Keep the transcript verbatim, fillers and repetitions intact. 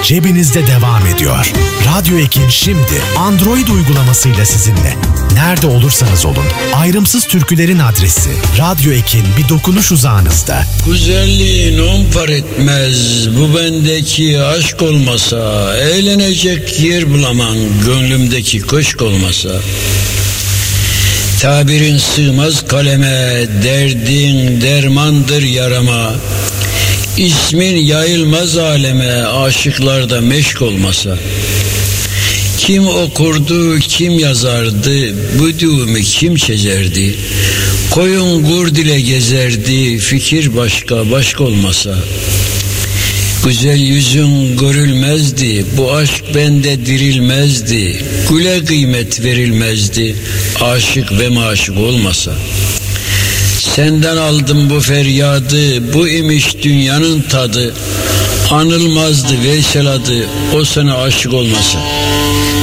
cebinizde devam ediyor. Radyo Ekin şimdi Android uygulamasıyla sizinle. Nerede olursanız olun, ayrımsız türkülerin adresi Radyo Ekin bir dokunuş uzağınızda. Güzelliğin on par etmez, bu bendeki aşk olmasa, eğlenecek yer bulamam gönlümdeki köşk olmasa. Tabirin sığmaz kaleme, derdin dermandır yarama. İsmin yayılmaz aleme, aşıklarda meşk olmasa. Kim okurdu, kim yazardı, bu düğümü kim çizerdi? Koyun gur dile gezerdi, fikir başka başka olmasa. Güzel yüzün görülmezdi, bu aşk bende dirilmezdi. Güle kıymet verilmezdi, aşık ve maşık olmasa. Senden aldım bu feryadı, bu imiş dünyanın tadı. Anılmazdı Veysel adı, o sana aşık olmasa.